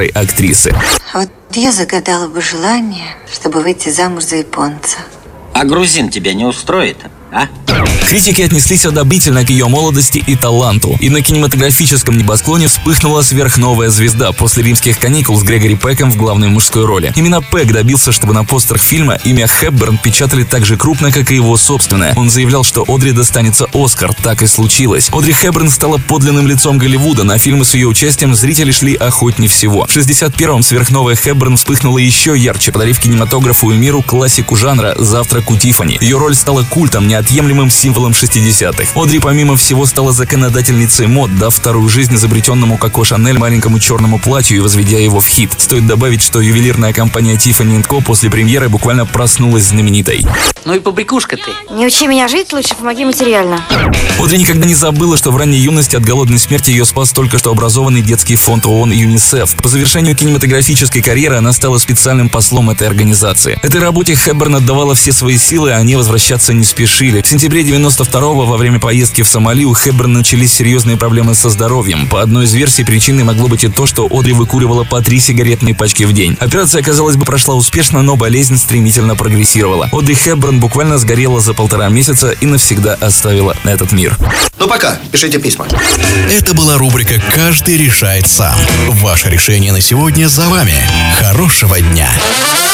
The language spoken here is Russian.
актрисы. Вот я загадала бы желание, чтобы выйти замуж за японца. А грузин тебя не устроит, а? Критики отнеслись одобрительно к ее молодости и таланту, и на кинематографическом небосклоне вспыхнула сверхновая звезда после «Римских каникул» с Грегори Пеком в главной мужской роли. Именно Пек добился, чтобы на постерах фильма имя Хепберн печатали так же крупно, как и его собственное. Он заявлял, что Одри достанется Оскар. Так и случилось. Одри Хепберн стала подлинным лицом Голливуда. На фильмы с ее участием зрители шли охотнее всего. В 61-м сверхновая Хепберн вспыхнула еще ярче, подарив кинематографу и миру классику жанра «Завтрак у Тиффани». Ее роль стала культом, неотъемлемым символом 60-х. Одри, помимо всего, стала законодательницей мод, дав вторую жизнь изобретенному Коко Шанель маленькому черному платью и возведя его в хит. Стоит добавить, что ювелирная компания Tiffany & Co. после премьеры буквально проснулась знаменитой. Ну и побрякушка ты. Не учи меня жить, лучше помоги материально. Одри никогда не забыла, что в ранней юности от голодной смерти ее спас только что образованный детский фонд ООН ЮНИСЕФ. По завершению кинематографической карьеры она стала специальным послом этой организации. Этой работе Хепберн отдавала все свои силы, а они возвращаться не спешили. В сентябре 92-го, во время поездки в Сомали, у Хепберн начались серьезные проблемы со здоровьем. По одной из версий, причиной могло быть и то, что Одри выкуривала по 3 сигаретные пачки в день. Операция, казалось бы, прошла успешно, но болезнь стремительно прогрессировала. Одри Хепберн буквально сгорела за 1,5 месяца и навсегда оставила этот мир. Ну пока, пишите письма. Это была рубрика «Каждый решает сам». Ваше решение на сегодня за вами. Хорошего дня!